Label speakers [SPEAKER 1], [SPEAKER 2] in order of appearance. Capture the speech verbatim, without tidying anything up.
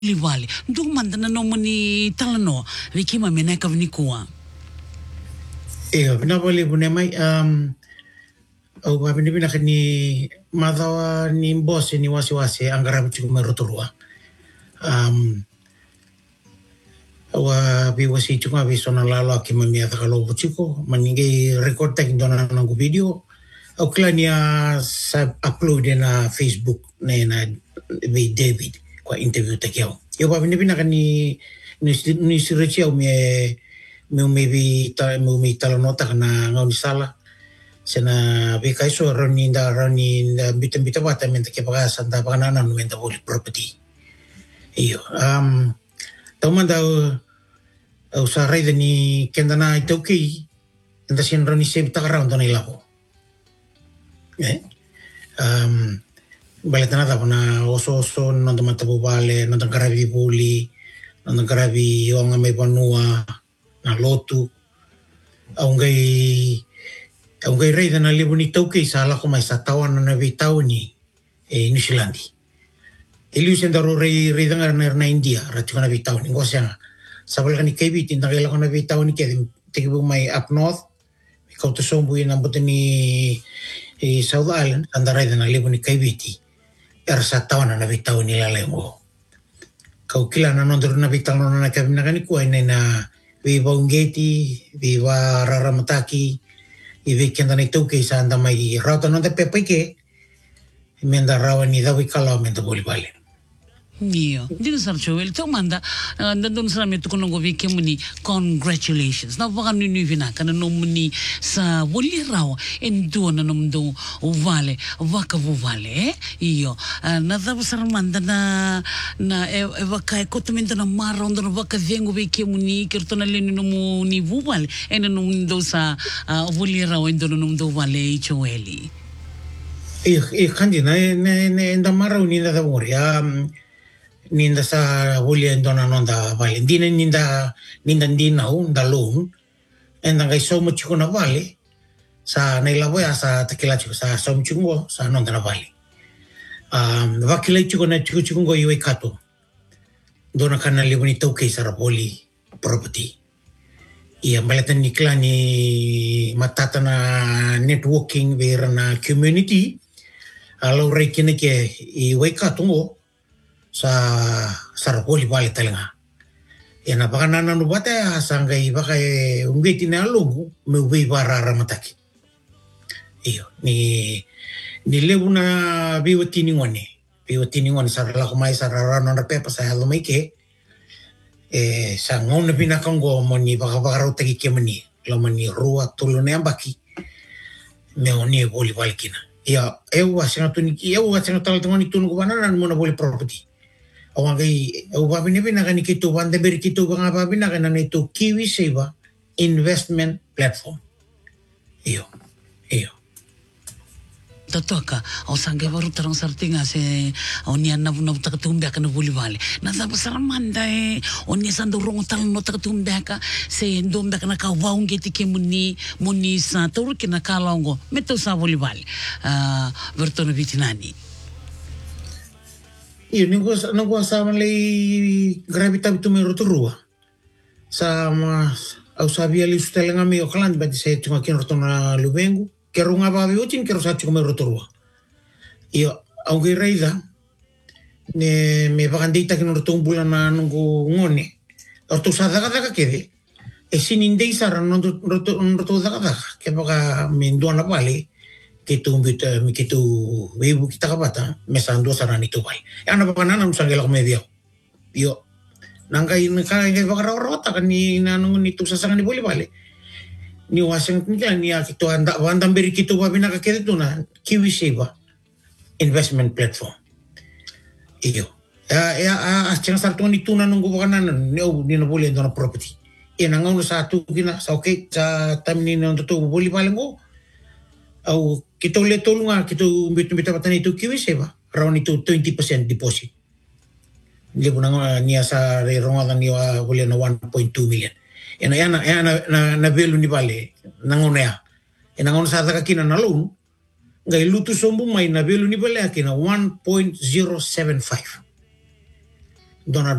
[SPEAKER 1] Livale, do mandana no mani talano, vikima meneka vnikua.
[SPEAKER 2] Eh, vinavali vunemai um au vavini vina kani madhawa ni boss ni wasi wasi angara bichu merotorua. Um wa bi wasi chunga bi sona lalo akima mia takalo buchiko maninge record tak dona nangu video au klania sa upload na Facebook na na bi David kwa interview takiao. Yo vavini vina kani ni ni sirichi au me me maybe ta me me talonota kana ngau ni sala sena be kai so roni nda roni nda bita bita bata menta ke paga santa paga nana no menta boli property iyo um tomanda au sa raida ni kendana itoki nda sin roni se bita karang dona ilako eh um baletana da na oso oso no da mata bale no da karabi boli no da karabi onga me panua na lotu au ngai au ngai reida na lebu ni tauke sa la koma sa tawana na vitau ni e New Zealand iliu senda ro rei reida na na India ratu na vitau ni ngosia sa bal ni kebi tinda la kona vitau ni ke te bu mai up north ko to sombu ina botani e South Island anda reida na lebu ni kebi ti era sa tawana na vitau ni la lengo kau kila na nondor na vitau na ka na ni ko na viva ungeti, viva raramataki, i vekenda nei tau kei sa anda mai rauta no te pepe ke, menda rawa ni dawi kala menda boli bale.
[SPEAKER 1] Iyo, dito sa Joel, ito manda, nandun sa namin ito kung nanggawi muni, congratulations. Napaka nunivina ka na muni sa wali raw, endo na namdo uvale, waka vuvale, iyo. Nadapa sa ramanda na, na evaka ko tuminto na maroon na waka vengo vike muni, kirto na lino mo ni vuvale, e na namdo sa wali raw, endo na namdo vale, Joeli.
[SPEAKER 2] Iyo, iyo, kandi na, na, na, enda maraw ni na dawari, um, ninda sa hulia ndona nonda vale ndina ninda ninda ndina u nda loan enda ngai so mo chiko na vale sa nei lavo ya sa takila chiko sa so mo chiko sa nonda na vale um vakila chiko na chiko chiko go iwe kato dona kana libuni toke sa rapoli property ia malatan nikla ni matata na networking vera na community alo rekine ke iwe kato ngo sa sarapoli vale talenga e na baka nana no bata sanga i baka e ungeti na logo me ui barara mataki iyo ni ni lebu na biwa tini ngone biwa tini ngone sa la komai sa rara no na pepa sa halo mai ke e sa ngone bina kango mo ni baka baka rau tagi ke mani lo mani rua tulu ne ambaki me oni e boli vale kina ia eu asinga tuni ki eu asinga tala tungani tunu kubana mo na boli property awang kay upabi ni pinakan ni kito wanda beri kito bang apabi na kanan ito Kiwi Seva investment platform. Iyo, iyo.
[SPEAKER 1] Tato ka, o sangge baru terang sartinga se onia na na takatumbe ka na bulivale. Na sa saramanda e onia sando rong tal no takatumbe ka se ndombe ka na ka waung geti ke muni muni sa turu ke na kalongo meto sa bulivale. Ah, vertono vitinani.
[SPEAKER 2] Iyo, ningko ningko sama lei gravita bitu merotorua. Sama au sabia li sutelenga mi oklan bati se tunga kinrotona lubengu. Kero nga babi utin kero sa tunga merotorua. Iyo, au ge reida ne me bagandita kinrotong bulan na nunggu ngone. Orto sa daga daga kede. E sinindei sara nondo roto roto daga daga. Ke baka menduana bali. Kitu mbita kitu webu kita kabata mesando sarani tu bai ana bapana nam sangela media yo nangkai nangkai ke bakara rota kan ni nanu ni tu sasanga ni boleh bale ni waseng ni kan ni kitu anda wanda beri kitu babina ka ketu na Kiwi Seva investment platform iyo ya ya asing sartu ni tu nanu bakana ni ni no boleh dona property ina ngau satu kina sa okay sa tamni no tu boleh bale ngo au kita le tolunga kita bitu bitu patani itu Kiwi Seva around itu twenty percent deposit dia pun ni asa re ronga ni wa boleh na one point two million ena ena ena na na belu ni vale nangone ya ena ngon sa ka kina na loan ngai lutu sombu mai na belu ni vale akina one point zero seven five dona